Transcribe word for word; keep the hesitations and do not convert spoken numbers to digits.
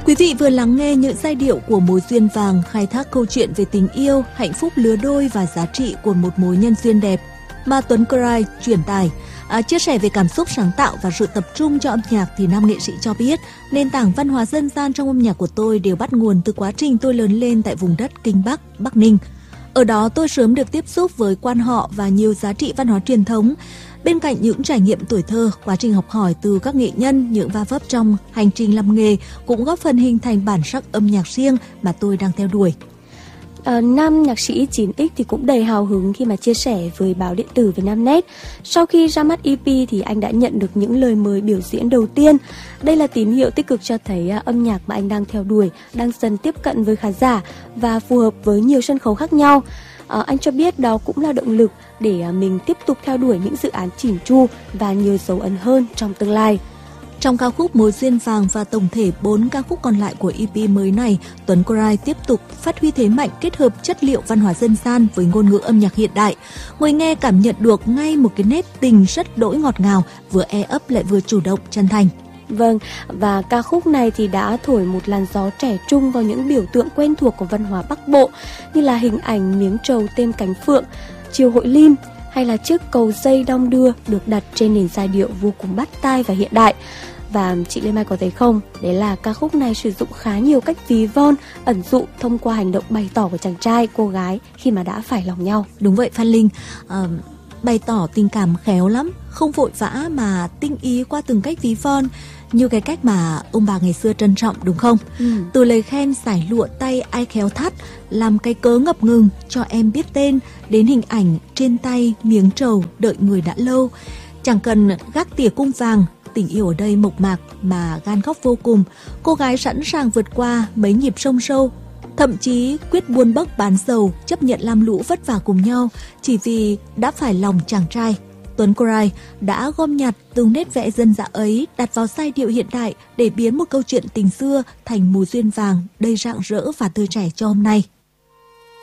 Quý vị vừa lắng nghe những giai điệu của Mối duyên vàng khai thác câu chuyện về tình yêu, hạnh phúc lứa đôi và giá trị của một mối nhân duyên đẹp mà Tuấn Cry truyền tải. À, chia sẻ về cảm xúc sáng tạo và sự tập trung cho âm nhạc thì nam nghệ sĩ cho biết nền tảng văn hóa dân gian trong âm nhạc của tôi đều bắt nguồn từ quá trình tôi lớn lên tại vùng đất Kinh Bắc, Bắc Ninh. Ở đó tôi sớm được tiếp xúc với quan họ và nhiều giá trị văn hóa truyền thống. Bên cạnh những trải nghiệm tuổi thơ, quá trình học hỏi từ các nghệ nhân, những va vấp trong hành trình làm nghề cũng góp phần hình thành bản sắc âm nhạc riêng mà tôi đang theo đuổi. À, nam nhạc sĩ chín ích thì cũng đầy hào hứng khi mà chia sẻ với báo điện tử Vietnamnet. Sau khi ra mắt e pê thì anh đã nhận được những lời mời biểu diễn đầu tiên. Đây là tín hiệu tích cực cho thấy uh, âm nhạc mà anh đang theo đuổi đang dần tiếp cận với khán giả và phù hợp với nhiều sân khấu khác nhau. Uh, anh cho biết đó cũng là động lực để uh, mình tiếp tục theo đuổi những dự án chỉn chu và nhiều dấu ấn hơn trong tương lai. Trong ca khúc Mối duyên vàng và tổng thể bốn ca khúc còn lại của e pê mới này, Tuấn Cry tiếp tục phát huy thế mạnh kết hợp chất liệu văn hóa dân gian với ngôn ngữ âm nhạc hiện đại. Người nghe cảm nhận được ngay một cái nét tình rất đỗi ngọt ngào, vừa e ấp lại vừa chủ động, chân thành. Vâng, và ca khúc này thì đã thổi một làn gió trẻ trung vào những biểu tượng quen thuộc của văn hóa Bắc Bộ như là hình ảnh miếng trầu tên cánh phượng, chiều hội lim hay là chiếc cầu dây đong đưa được đặt trên nền giai điệu vô cùng bắt tai và hiện đại. Và chị Lê Mai có thấy không, đấy là ca khúc này sử dụng khá nhiều cách ví von, ẩn dụ thông qua hành động bày tỏ của chàng trai, cô gái khi mà đã phải lòng nhau. Đúng vậy Phan Linh, à, bày tỏ tình cảm khéo lắm, không vội vã mà tinh ý qua từng cách ví von, như cái cách mà ông bà ngày xưa trân trọng, đúng không? Ừ. Từ lời khen giải lụa tay ai khéo thắt, làm cái cớ ngập ngừng cho em biết tên, đến hình ảnh trên tay miếng trầu đợi người đã lâu. Chẳng cần gác tỉa cung vàng, tình yêu ở đây mộc mạc mà gan góc vô cùng. Cô gái sẵn sàng vượt qua mấy nhịp sông sâu, thậm chí quyết buôn bấc bán dầu, chấp nhận lam lũ vất vả cùng nhau chỉ vì đã phải lòng chàng trai. Tuấn Cry đã gom nhặt từng nét vẽ dân dã ấy đặt vào giai điệu hiện đại để biến một câu chuyện tình xưa thành mối duyên vàng đầy rạng rỡ và tươi trẻ cho hôm nay.